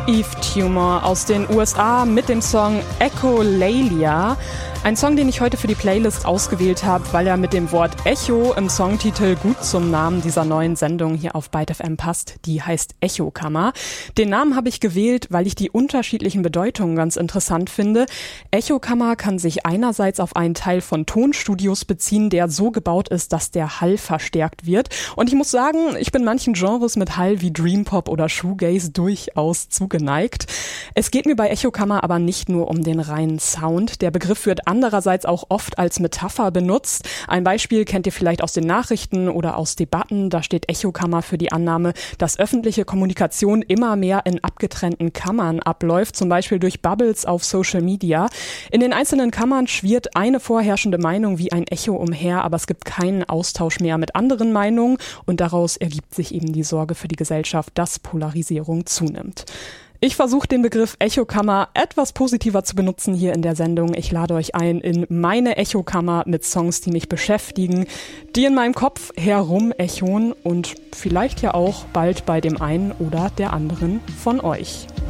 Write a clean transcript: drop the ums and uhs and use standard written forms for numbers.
Eve Tumor aus den USA mit dem Song Echolalia. Ein Song, den ich heute für die Playlist ausgewählt habe, weil er mit dem Wort Echo im Songtitel gut zum Namen dieser neuen Sendung hier auf Byte FM passt. Die heißt Echokammer. Den Namen habe ich gewählt, weil ich die unterschiedlichen Bedeutungen ganz interessant finde. Echokammer kann sich einerseits auf einen Teil von Tonstudios beziehen, der so gebaut ist, dass der Hall verstärkt wird. Und ich muss sagen, ich bin manchen Genres mit Hall wie Dreampop oder Shoegaze durchaus zugeneigt. Es geht mir bei Echokammer aber nicht nur um den reinen Sound. Der Begriff wird andererseits auch oft als Metapher benutzt. Ein Beispiel kennt ihr vielleicht aus den Nachrichten oder aus Debatten. Da steht Echokammer für die Annahme, dass öffentliche Kommunikation immer mehr in abgetrennten Kammern abläuft, zum Beispiel durch Bubbles auf Social Media. In den einzelnen Kammern schwirrt eine vorherrschende Meinung wie ein Echo umher, aber es gibt keinen Austausch mehr mit anderen Meinungen und daraus ergibt sich eben die Sorge für die Gesellschaft, dass Polarisierung zunimmt. Ich versuche den Begriff Echokammer etwas positiver zu benutzen hier in der Sendung. Ich lade euch ein in meine Echokammer mit Songs, die mich beschäftigen, die in meinem Kopf herum echoen und vielleicht ja auch bald bei dem einen oder der anderen von euch.